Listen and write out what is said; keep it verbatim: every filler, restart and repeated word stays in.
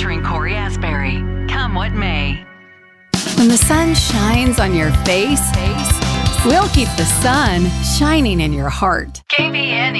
featuring Corey Asbury. Come what may. When the sun shines on your face, we'll keep the sun shining in your heart. K V N